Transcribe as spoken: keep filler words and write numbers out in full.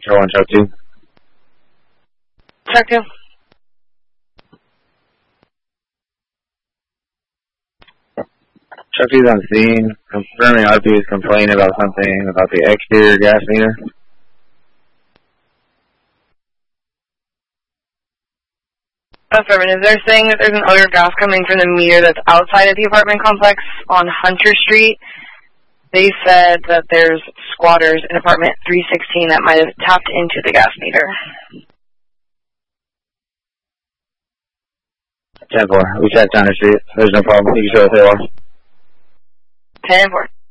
Truck one, truck two. Truck two. Truck two's on scene. Confirming R P is complaining about something about the exterior gas meter. Affirmative. They're saying that there's an odor of gas coming from the meter that's outside of the apartment complex on Hunter Street. They said that there's squatters in apartment three sixteen that might have tapped into the gas meter. ten four. We checked Hunter Street. There's no problem. You can show us they are. ten four.